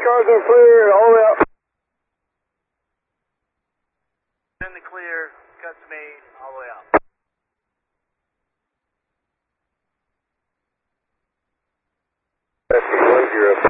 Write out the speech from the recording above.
cars in the clear, all the way up. In the clear, cuts me all the way up. That's 1-0.